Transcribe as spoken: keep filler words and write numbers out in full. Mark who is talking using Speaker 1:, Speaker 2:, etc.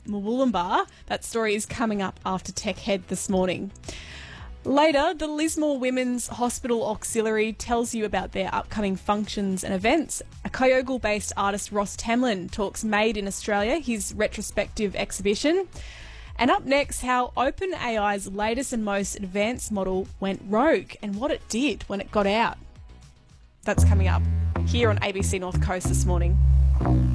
Speaker 1: Murwillumbah. That story is coming up after Tech Head this morning. Later, the Lismore Women's Hospital Auxiliary tells you about their upcoming functions and events. A Kyogle-based artist, Ross Temlin, talks Made in Australia, his retrospective exhibition. And up next, how OpenAI's latest and most advanced model went rogue and what it did when it got out. That's coming up here on A B C North Coast this morning.